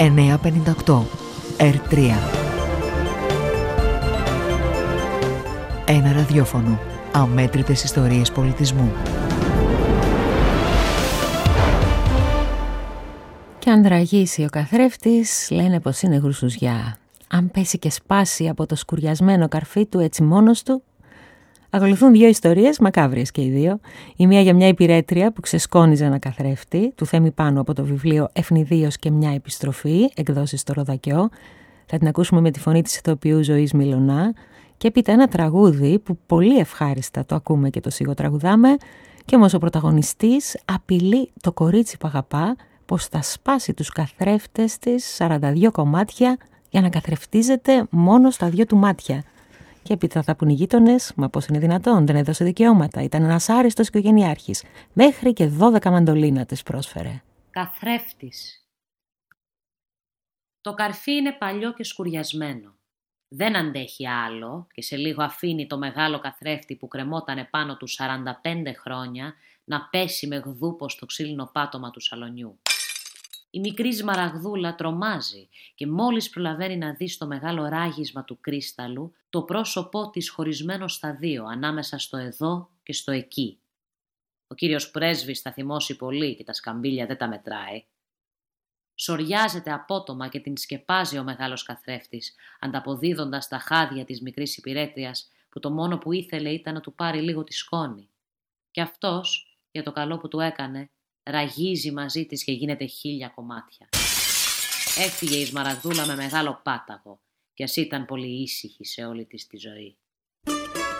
958 R3. Ένα ραδιόφωνο. Αμέτρητες ιστορίες πολιτισμού. Κι αν δραγίσει ο καθρέφτης, λένε πως είναι γρουσουζιά. Αν πέσει και σπάσει από το σκουριασμένο καρφί του έτσι μόνος του. Ακολουθούν δύο ιστορίες, μακάβριες και οι δύο. Η μία για μια υπηρέτρια που ξεσκόνιζε ένα καθρέφτη, του Θέμη Πάνου από το βιβλίο «Ευνηδίος και μια επιστροφή», εκδόσεις στο Ροδακιό. Θα την ακούσουμε με τη φωνή της ηθοποιού Ζωής Μιλωνά. Και έπειτα ένα τραγούδι που πολύ ευχάριστα το ακούμε και το σιγοτραγουδάμε. Και όμως ο πρωταγωνιστής απειλεί το κορίτσι που αγαπά πως θα σπάσει τους καθρέφτες της 42 κομμάτια για να καθρεφτίζεται μόνο στα δυο του μάτια. Και έπειτα θα πουν οι γείτονες, μα πώς είναι δυνατόν, δεν έδωσε δικαιώματα, ήταν ένας άριστος οικογενειάρχης. Μέχρι και 12 μαντολίνα της πρόσφερε. Καθρέφτης. Το καρφί είναι παλιό και σκουριασμένο. Δεν αντέχει άλλο και σε λίγο αφήνει το μεγάλο καθρέφτη που κρεμόταν πάνω του 45 χρόνια να πέσει με γδούπο στο ξύλινο πάτωμα του σαλονιού. Η μικρή Σμαραγδούλα τρομάζει και μόλις προλαβαίνει να δει στο μεγάλο ράγισμα του κρίσταλου το πρόσωπό της χωρισμένο στα δύο, ανάμεσα στο εδώ και στο εκεί. Ο κύριος πρέσβης θα θυμώσει πολύ και τα σκαμπίλια δεν τα μετράει. Σοριάζεται απότομα και την σκεπάζει ο μεγάλος καθρέφτης, ανταποδίδοντας τα χάδια της μικρής υπηρέτριας που το μόνο που ήθελε ήταν να του πάρει λίγο τη σκόνη. Και αυτός, για το καλό που του έκανε, ραγίζει μαζί της και γίνεται 1000 κομμάτια. Έφυγε η Σμαραγδούλα με μεγάλο πάταγο, κι ας ήταν πολύ ήσυχη σε όλη της τη ζωή.